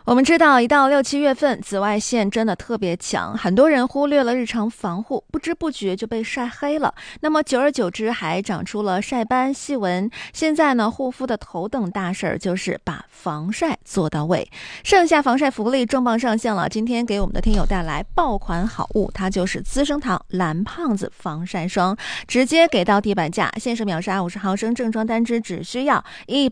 我们知道，一到6、7月份，紫外线真的特别强，很多人忽略了日常防护，不知不觉就被晒黑了。那么久而久之，还长出了晒斑、细纹。现在呢，护肤的头等大事儿就是把防晒做到位。盛夏防晒福利重磅上线了，今天给我们的听友带来爆款好物，它就是资生堂蓝胖子防晒霜，直接给到地板价，限时秒杀50毫升正装单支只需要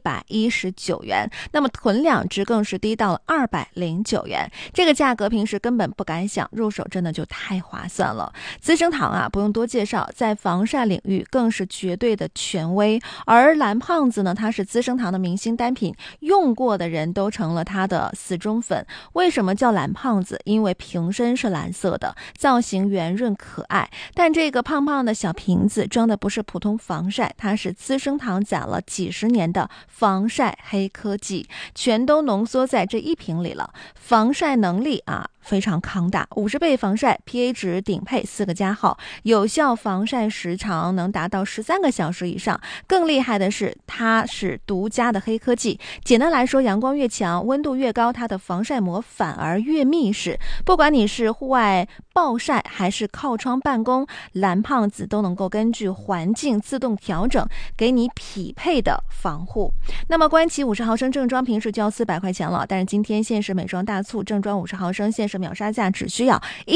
119元，那么囤2支更是低到了209元，这个价格平时根本不敢想，入手真的就太划算了。资生堂啊，不用多介绍，在防晒领域更是绝对的权威。而蓝胖子呢，它是资生堂的明星单品，用过的人都成了它的死忠粉。为什么叫蓝胖子？因为瓶身是蓝色的，造型圆润可爱。但这个胖胖的小瓶子装的不是普通防晒，它是资生堂攒了几十年的防晒黑科技，全都浓缩在这一瓶里了。防晒能力啊非常抗大，50倍防晒 PA 值顶配4个加号，有效防晒时长能达到13个小时以上。更厉害的是，它是独家的黑科技。简单来说，阳光越强，温度越高，它的防晒膜反而越密实。不管你是户外暴晒还是靠窗办公，蓝胖子都能够根据环境自动调整，给你匹配的防护。那么关其50毫升正装平时就要400块钱了，但是今天限时美妆大促，正装50毫升限时秒杀价只需要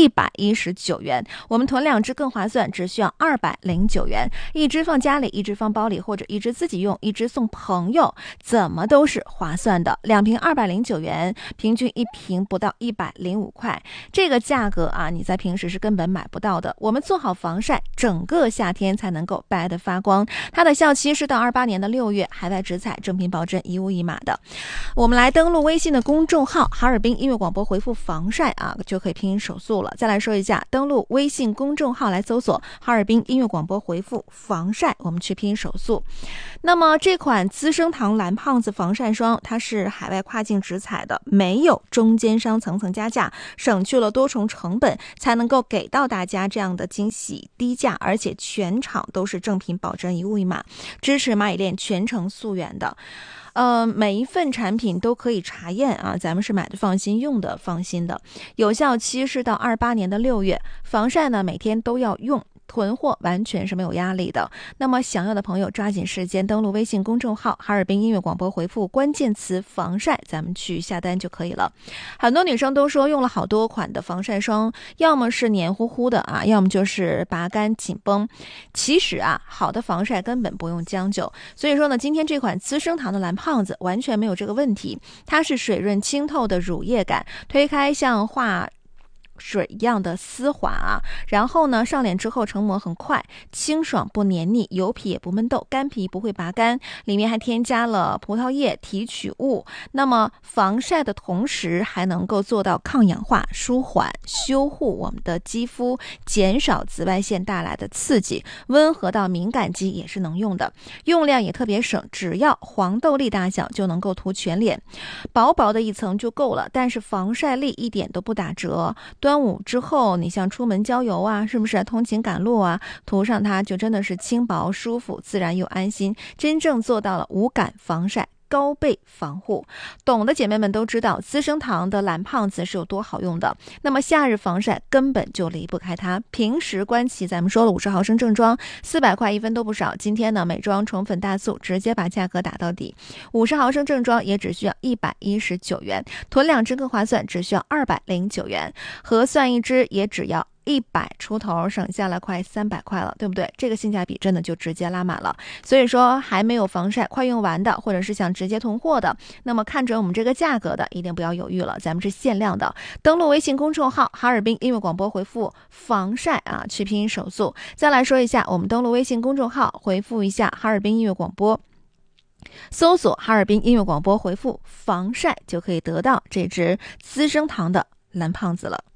119元，我们囤2支更划算，只需要209元，一支放家里，一支放包里，或者一支自己用，一支送朋友，怎么都是划算的。2瓶209元，平均1瓶不到105块，这个价格啊，你在平时是根本买不到的。我们做好防晒，整个夏天才能够白得发光。它的效期是到28年的6月，海外直采，正品保证一物一码的。我们来登录微信的公众号哈尔滨音乐广播，回复防晒啊，就可以拼音手速了。再来说一下，登录微信公众号来搜索哈尔滨音乐广播，回复防晒，我们去拼音手速。那么这款资生堂蓝胖子防晒霜，它是海外跨境直采的，没有中间商层层加价，省去了多重成本，才能够给到大家这样的惊喜低价，而且全场都是正品保证一物一码，支持蚂蚁链全程溯源的。每一份产品都可以查验啊，咱们是买的放心，用的放心的。有效期是到28年的6月，防晒呢每天都要用。囤货完全是没有压力的，那么想要的朋友抓紧时间登录微信公众号哈尔滨音乐广播，回复关键词防晒，咱们去下单就可以了。很多女生都说用了好多款的防晒霜，要么是黏糊糊的啊，要么就是拔干紧绷。其实啊，好的防晒根本不用将就，所以说呢，今天这款资生堂的蓝胖子完全没有这个问题，它是水润清透的乳液感，推开像化水一样的丝滑啊，然后呢上脸之后成膜很快，清爽不黏腻，油皮也不闷痘，干皮不会拔干，里面还添加了葡萄叶提取物，那么防晒的同时还能够做到抗氧化、舒缓、修护我们的肌肤，减少紫外线带来的刺激，温和到敏感肌也是能用的，用量也特别省，只要黄豆粒大小就能够涂全脸，薄薄的一层就够了，但是防晒力一点都不打折。端午之后，你像出门郊游啊，是不是通勤赶路啊，涂上它就真的是轻薄舒服，自然又安心，真正做到了无感防晒，高倍防护。懂的姐妹们都知道资生堂的蓝胖子是有多好用的，那么夏日防晒根本就离不开它。平时关起咱们说了50毫升正装400块，一分都不少，今天呢美妆宠粉大促，直接把价格打到底，50毫升正装也只需要119元，囤2支更划算，只需要209元，核算一支也只要100出头，省下来快300块了，对不对？这个性价比真的就直接拉满了。所以说还没有防晒快用完的，或者是想直接囤货的，那么看准我们这个价格的一定不要犹豫了，咱们是限量的。登录微信公众号哈尔滨音乐广播，回复防晒啊，去拼音手速。再来说一下，我们登录微信公众号回复一下哈尔滨音乐广播，搜索哈尔滨音乐广播，回复防晒就可以得到这支资生堂的蓝胖子了。